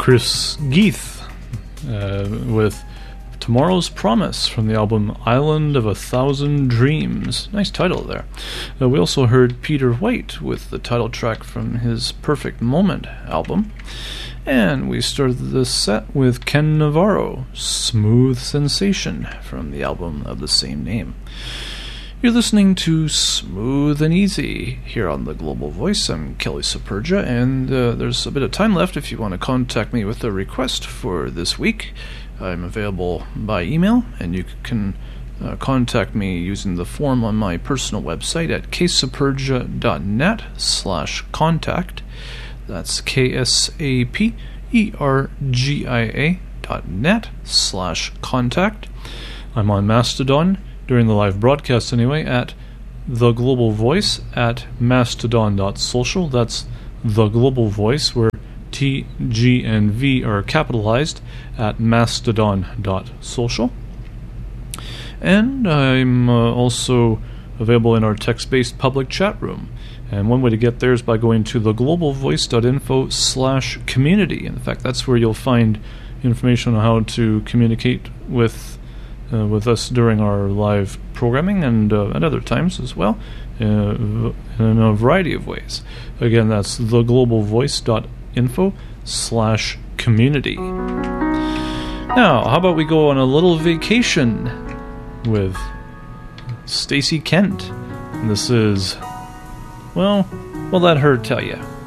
Chris Geith with Tomorrow's Promise from the album Island of a Thousand Dreams. Nice title there. We also heard Peter White with the title track from his Perfect Moment album. And we started the set with Ken Navarro, Smooth Sensation, from the album of the same name. You're listening to Smooth and Easy here on the Global Voice. I'm Kelly Superga, and there's a bit of time left if you want to contact me with a request for this week. I'm available by email, and you can contact me using the form on my personal website at ksapergia.net/contact. That's ksapergia.net/contact. I'm on Mastodon, during the live broadcast anyway, at The Global Voice at mastodon.social. That's The Global Voice, where T, G, and V are capitalized, at mastodon.social. And I'm also available in our text-based public chat room. And one way to get there is by going to theglobalvoice.info/community. In fact, that's where you'll find information on how to communicate with us during our live programming and at other times as well, in a variety of ways. Again, that's theglobalvoice.info/community. Now, how about we go on a little vacation with Stacey Kent? And this is, well, let her tell you.